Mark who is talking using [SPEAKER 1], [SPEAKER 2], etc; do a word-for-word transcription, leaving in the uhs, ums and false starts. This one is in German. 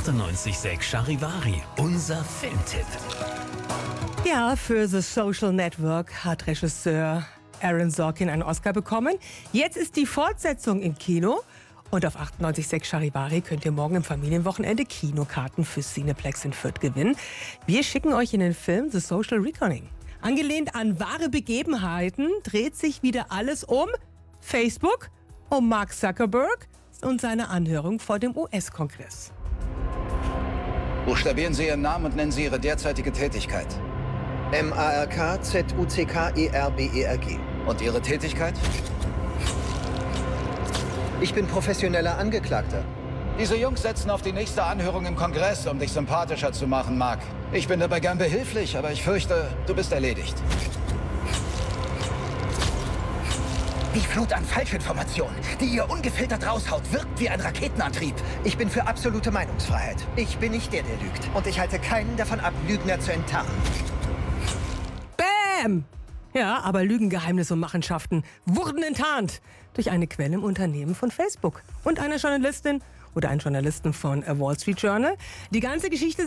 [SPEAKER 1] achtundneunzig Komma sechs Charivari, unser Filmtipp.
[SPEAKER 2] Ja, für The Social Network hat Regisseur Aaron Sorkin einen Oscar bekommen. Jetzt ist die Fortsetzung im Kino. Und auf achtundneunzig Komma sechs Charivari könnt ihr morgen im Familienwochenende Kinokarten für Cineplex in Fürth gewinnen. Wir schicken euch in den Film The Social Reckoning. Angelehnt an wahre Begebenheiten dreht sich wieder alles um Facebook, um Mark Zuckerberg und seine Anhörung vor dem U S-Kongress.
[SPEAKER 3] Buchstabieren Sie Ihren Namen und nennen Sie Ihre derzeitige Tätigkeit.
[SPEAKER 4] M A R K Z U C K E R B E R G.
[SPEAKER 3] Und Ihre Tätigkeit?
[SPEAKER 4] Ich bin professioneller Angeklagter.
[SPEAKER 3] Diese Jungs setzen auf die nächste Anhörung im Kongress, um dich sympathischer zu machen, Mark. Ich bin dabei gern behilflich, aber ich fürchte, du bist erledigt.
[SPEAKER 5] Die Flut an Falschinformationen, die ihr ungefiltert raushaut, wirkt wie ein Raketenantrieb.
[SPEAKER 4] Ich bin für absolute Meinungsfreiheit. Ich bin nicht der, der lügt. Und ich halte keinen davon ab, Lügner zu enttarnen.
[SPEAKER 2] Bäm! Ja, aber Lügengeheimnisse und Machenschaften wurden enttarnt durch eine Quelle im Unternehmen von Facebook und einer Journalistin oder einen Journalisten von Wall Street Journal. Die ganze Geschichte